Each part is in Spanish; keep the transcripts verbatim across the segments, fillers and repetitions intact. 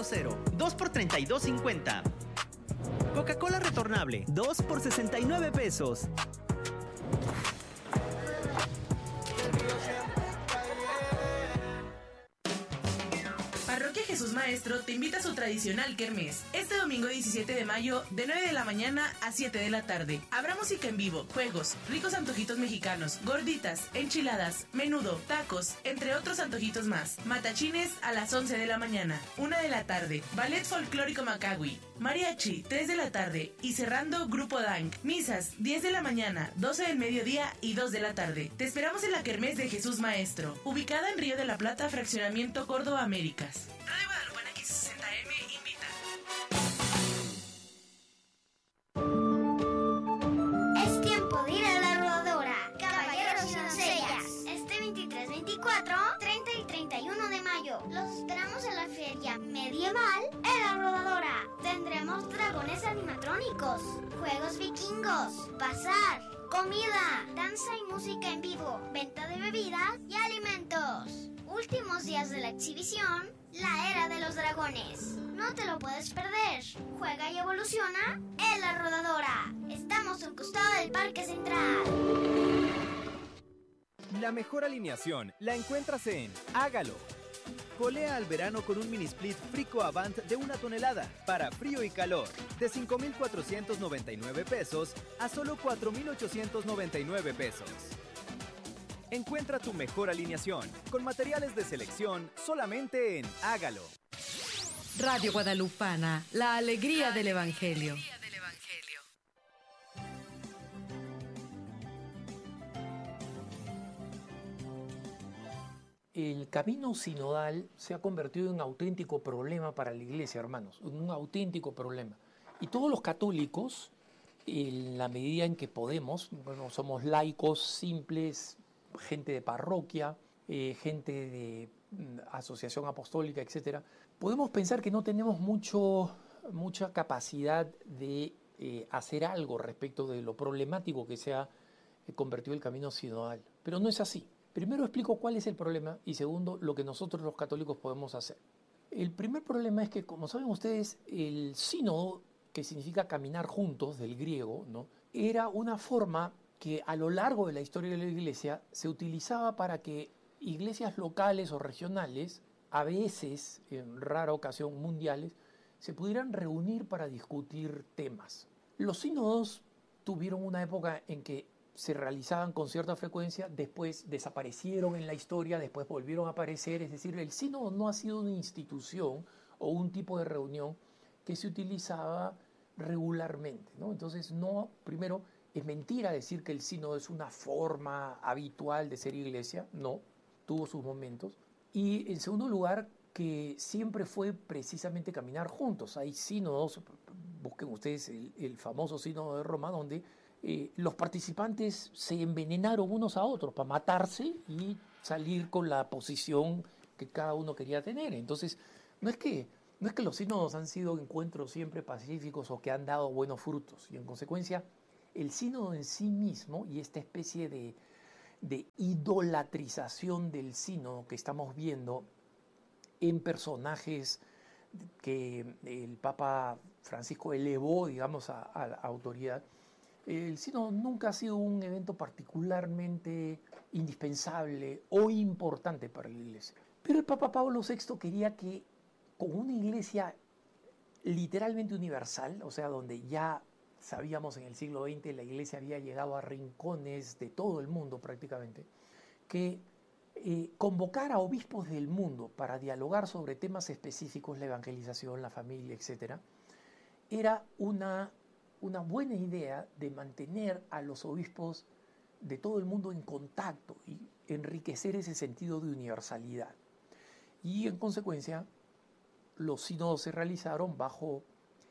cero, dos por treinta y dos cincuenta. Coca-Cola retornable, dos por sesenta y nueve pesos. Parroquia Jesús Maestro te invita a su tradicional kermés. Este domingo diecisiete de mayo, de nueve de la mañana a siete de la tarde. Habrá música en vivo, juegos, ricos antojitos mexicanos, gorditas, enchiladas, menudo, tacos, entre otros antojitos más. Matachines a las once de la mañana. una de la tarde, ballet folclórico Macahui. Mariachi, tres de la tarde. Y cerrando, Grupo Dank. Misas, diez de la mañana, doce del mediodía y dos de la tarde. Te esperamos en la kermés de Jesús Maestro, ubicada en Río de la Plata, Fraccionamiento Córdoba, Américas. Radio Guadalupana X sesenta M invita. Es tiempo de ir a la rodadora. Caballeros y doncellas. Este veintitrés, veinticuatro, treinta y treinta y uno de mayo. Los esperamos en la feria medieval en la rodadora. Tendremos dragones animatrónicos, juegos vikingos, bazar, comida, danza y música en vivo, venta de bebidas y alimentos. Últimos días de la exhibición, la era de los dragones. No te lo puedes perder. Juega y evoluciona en la rodadora. Estamos a un costado del Parque Central. La mejor alineación la encuentras en Hágalo. Colea al verano con un mini split Frico Avant de una tonelada para frío y calor, de cinco mil cuatrocientos noventa y nueve pesos a solo cuatro mil ochocientos noventa y nueve pesos. Encuentra tu mejor alineación con materiales de selección solamente en Hágalo. Radio Guadalupana, la alegría del Evangelio. El camino sinodal se ha convertido en un auténtico problema para la Iglesia, hermanos, un auténtico problema. Y todos los católicos, en la medida en que podemos, bueno, somos laicos, simples, gente de parroquia, eh, gente de mm, asociación apostólica, etcétera, podemos pensar que no tenemos mucho, mucha capacidad de eh, hacer algo respecto de lo problemático que se ha eh, convertido el camino sinodal. Pero no es así. Primero explico cuál es el problema y segundo, lo que nosotros los católicos podemos hacer. El primer problema es que, como saben ustedes, el sínodo, que significa caminar juntos, del griego, ¿no?, era una forma que a lo largo de la historia de la Iglesia se utilizaba para que iglesias locales o regionales, a veces, en rara ocasión mundiales, se pudieran reunir para discutir temas. Los sínodos tuvieron una época en que se realizaban con cierta frecuencia, después desaparecieron en la historia, después volvieron a aparecer, es decir, el sínodo no ha sido una institución o un tipo de reunión que se utilizaba regularmente, ¿no? Entonces, no, primero, es mentira decir que el sínodo es una forma habitual de ser iglesia, no, tuvo sus momentos. Y en segundo lugar, que siempre fue precisamente caminar juntos. Hay sínodos, busquen ustedes el, el famoso sínodo de Roma, donde eh, los participantes se envenenaron unos a otros para matarse y salir con la posición que cada uno quería tener. Entonces, no es que, no es que los sínodos han sido encuentros siempre pacíficos o que han dado buenos frutos. Y en consecuencia, el sínodo en sí mismo y esta especie de, de idolatrización del sínodo que estamos viendo en personajes que el Papa Francisco elevó, digamos, a, a la autoridad, el sínodo nunca ha sido un evento particularmente indispensable o importante para la Iglesia. Pero el Papa Pablo sexto quería que, con una Iglesia literalmente universal, o sea, donde ya sabíamos en el siglo veinte la Iglesia había llegado a rincones de todo el mundo prácticamente, que eh, convocar a obispos del mundo para dialogar sobre temas específicos, la evangelización, la familia, etcétera, era una, una buena idea de mantener a los obispos de todo el mundo en contacto y enriquecer ese sentido de universalidad. Y en consecuencia, los sínodos se realizaron bajo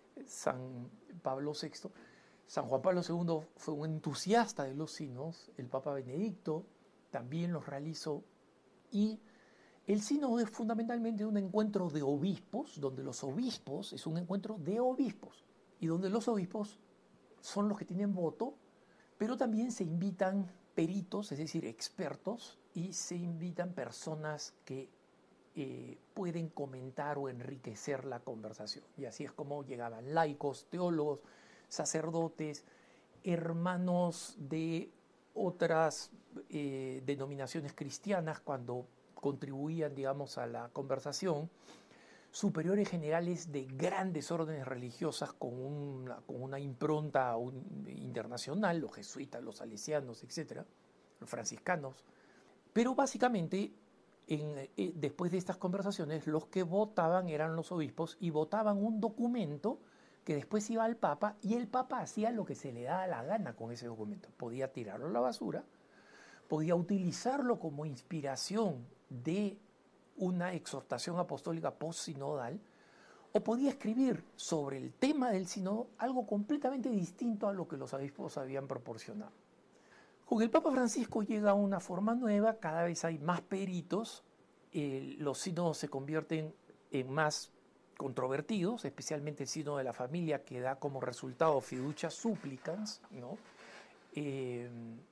San Pablo sexto. San Juan Pablo segundo fue un entusiasta de los sínodos, el Papa Benedicto también los realizó, y el sínodo es fundamentalmente un encuentro de obispos, donde los obispos es un encuentro de obispos, y donde los obispos son los que tienen voto, pero también se invitan peritos, es decir, expertos, y se invitan personas que eh, pueden comentar o enriquecer la conversación. Y así es como llegaban laicos, teólogos, sacerdotes, hermanos de otras eh, denominaciones cristianas cuando contribuían, digamos, a la conversación, superiores generales de grandes órdenes religiosas con una, con una impronta un, internacional, los jesuitas, los salesianos, etcétera, los franciscanos. Pero básicamente, en, eh, después de estas conversaciones, los que votaban eran los obispos y votaban un documento que después iba al Papa, y el Papa hacía lo que se le daba la gana con ese documento. Podía tirarlo a la basura, podía utilizarlo como inspiración de una exhortación apostólica post-sinodal, o podía escribir sobre el tema del sínodo algo completamente distinto a lo que los obispos habían proporcionado. Con el Papa Francisco llega una forma nueva, cada vez hay más peritos, eh, los sínodos se convierten en más controvertidos, especialmente el sínodo de la familia, que da como resultado fiducia supplicans, ¿no? Eh,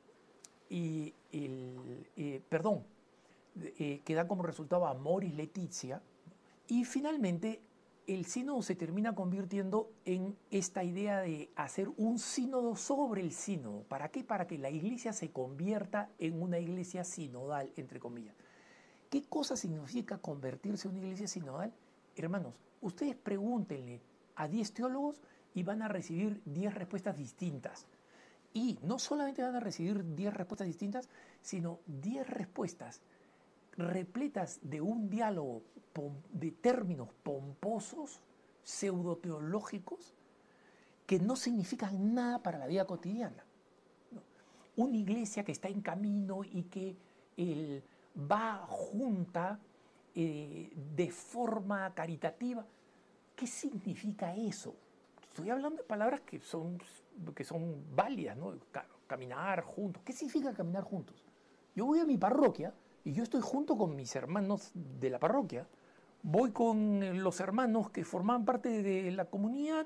y el, eh, perdón, eh, que da como resultado Amoris Laetitia, y finalmente el sínodo se termina convirtiendo en esta idea de hacer un sínodo sobre el sínodo. ¿Para qué? Para que la iglesia se convierta en una iglesia sinodal, entre comillas. ¿Qué cosa significa convertirse en una iglesia sinodal? Hermanos, ustedes pregúntenle a diez teólogos y van a recibir diez respuestas distintas. Y no solamente van a recibir diez respuestas distintas, sino diez respuestas repletas de un diálogo de términos pomposos, pseudoteológicos, que no significan nada para la vida cotidiana. ¿No? Una iglesia que está en camino y que el, va junta eh, de forma caritativa. ¿Qué significa eso? Estoy hablando de palabras que son, que son válidas, ¿no? Caminar juntos. ¿Qué significa caminar juntos? Yo voy a mi parroquia y yo estoy junto con mis hermanos de la parroquia. Voy con los hermanos que formaban parte de la comunidad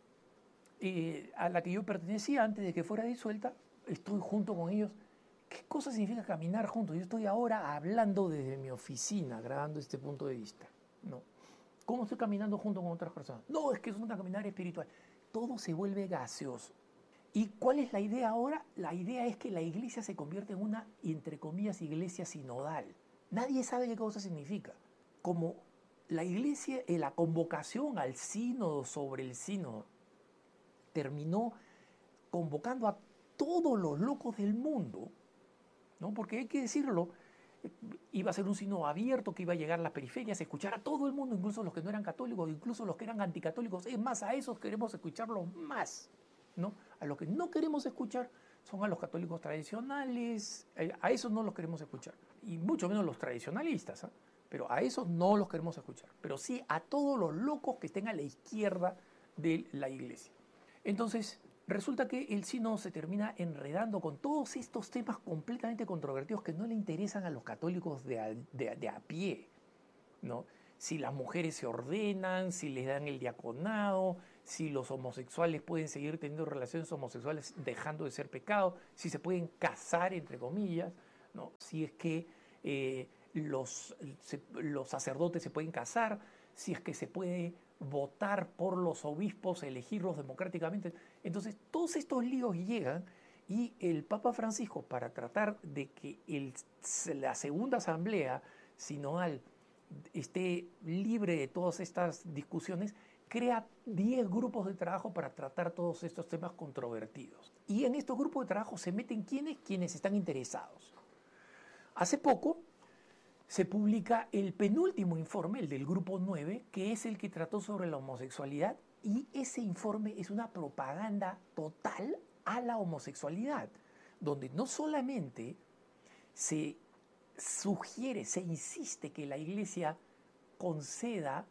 eh, a la que yo pertenecía antes de que fuera disuelta. Estoy junto con ellos. ¿Qué cosa significa caminar juntos? Yo estoy ahora hablando desde mi oficina, grabando este punto de vista. No. ¿Cómo estoy caminando junto con otras personas? No, es que es una caminar espiritual. Todo se vuelve gaseoso. ¿Y cuál es la idea ahora? La idea es que la iglesia se convierte en una, entre comillas, iglesia sinodal. Nadie sabe qué cosa significa. Como la iglesia, eh, la convocación al sínodo sobre el sínodo terminó convocando a todos los locos del mundo, ¿no? Porque hay que decirlo, iba a ser un sínodo abierto que iba a llegar a las periferias, escuchar a todo el mundo, incluso los que no eran católicos, incluso los que eran anticatólicos. Es más, a esos queremos escucharlos más, ¿no? A los que no queremos escuchar son a los católicos tradicionales, a esos no los queremos escuchar, y mucho menos los tradicionalistas, ¿eh? Pero a esos no los queremos escuchar, pero sí a todos los locos que estén a la izquierda de la iglesia. Entonces, resulta que el sínodo se termina enredando con todos estos temas completamente controvertidos que no le interesan a los católicos de a, de, de a pie, ¿no? Si las mujeres se ordenan, si les dan el diaconado, si los homosexuales pueden seguir teniendo relaciones homosexuales dejando de ser pecado, si se pueden casar, entre comillas, ¿no? Si es que eh, los, se, los sacerdotes se pueden casar, si es que se puede votar por los obispos, elegirlos democráticamente. Entonces, todos estos líos llegan y el Papa Francisco, para tratar de que el, la segunda asamblea sinodal esté libre de todas estas discusiones, crea diez grupos de trabajo para tratar todos estos temas controvertidos. Y en estos grupos de trabajo se meten quienes, quienes están interesados. Hace poco se publica el penúltimo informe, el del grupo nueve, que es el que trató sobre la homosexualidad, y ese informe es una propaganda total a la homosexualidad, donde no solamente se sugiere, se insiste que la Iglesia conceda,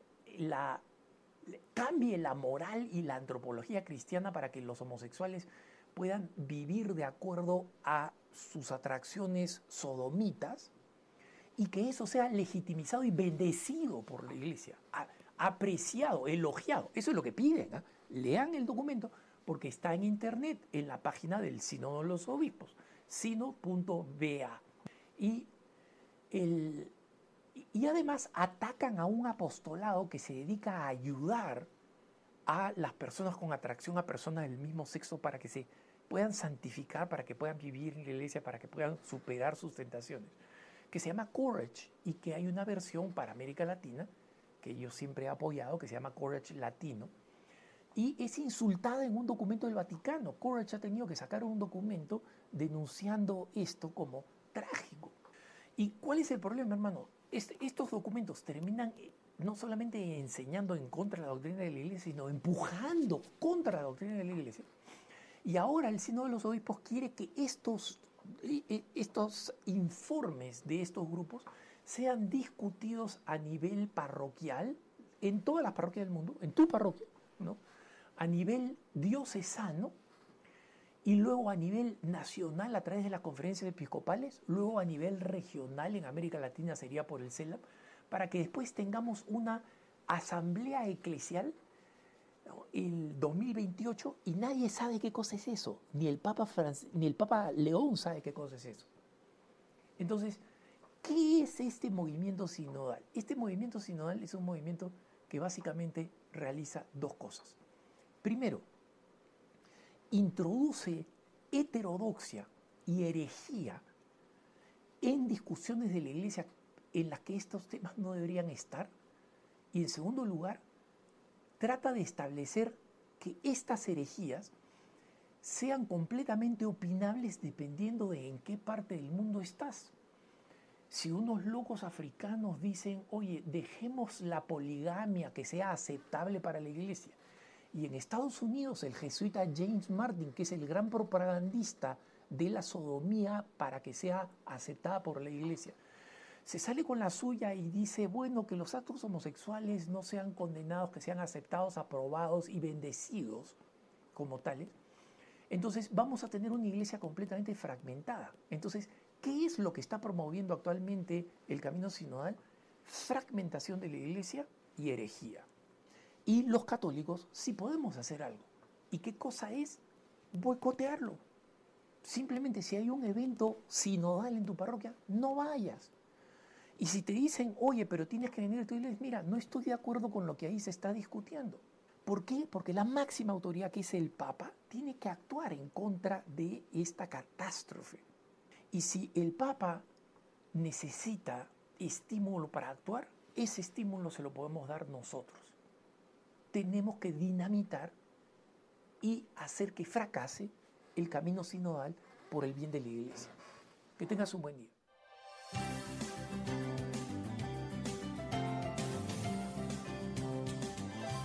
la, cambie la moral y la antropología cristiana para que los homosexuales puedan vivir de acuerdo a sus atracciones sodomitas, y que eso sea legitimizado y bendecido por la Iglesia, a, apreciado, elogiado. Eso es lo que piden, ¿eh? Lean el documento porque está en internet, en la página del Sínodo de los Obispos, sino punto b a. Y el, Y, y además atacan a un apostolado que se dedica a ayudar a las personas con atracción a personas del mismo sexo para que se puedan santificar, para que puedan vivir en la iglesia, para que puedan superar sus tentaciones, que se llama Courage, y que hay una versión para América Latina que yo siempre he apoyado, que se llama Courage Latino, y es insultada en un documento del Vaticano. Courage ha tenido que sacar un documento denunciando esto como trágico. ¿Y cuál es el problema, hermano? Este, estos documentos terminan no solamente enseñando en contra de la doctrina de la Iglesia, sino empujando contra la doctrina de la Iglesia. Y ahora el Sínodo de los Obispos quiere que estos, estos informes de estos grupos sean discutidos a nivel parroquial, en todas las parroquias del mundo, en tu parroquia, ¿no? A nivel diocesano, y luego a nivel nacional a través de las conferencias episcopales, luego a nivel regional en América Latina sería por el CELAP, para que después tengamos una asamblea eclesial, ¿no?, el dos mil veintiocho, y nadie sabe qué cosa es eso, ni el Papa Franc- ni el Papa León sabe qué cosa es eso. Entonces, ¿qué es este movimiento sinodal? Este movimiento sinodal es un movimiento que básicamente realiza dos cosas. Primero, introduce heterodoxia y herejía en discusiones de la Iglesia en las que estos temas no deberían estar. Y en segundo lugar, trata de establecer que estas herejías sean completamente opinables dependiendo de en qué parte del mundo estás. Si unos locos africanos dicen, oye, dejemos la poligamia que sea aceptable para la Iglesia, y en Estados Unidos el jesuita James Martin, que es el gran propagandista de la sodomía para que sea aceptada por la Iglesia, se sale con la suya y dice, bueno, que los actos homosexuales no sean condenados, que sean aceptados, aprobados y bendecidos como tales, entonces vamos a tener una iglesia completamente fragmentada. Entonces, ¿qué es lo que está promoviendo actualmente el camino sinodal? Fragmentación de la iglesia y herejía. Y los católicos sí podemos hacer algo. ¿Y qué cosa es? Boicotearlo. Simplemente si hay un evento sinodal en tu parroquia, no vayas. Y si te dicen, oye, pero tienes que venir, tú dices, mira, no estoy de acuerdo con lo que ahí se está discutiendo. ¿Por qué? Porque la máxima autoridad, que es el Papa, tiene que actuar en contra de esta catástrofe. Y si el Papa necesita estímulo para actuar, ese estímulo se lo podemos dar nosotros. Tenemos que dinamitar y hacer que fracase el camino sinodal por el bien de la Iglesia. Que tengas un buen día.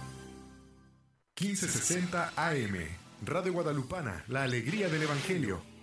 quince sesenta A M, Radio Guadalupana, la alegría del Evangelio.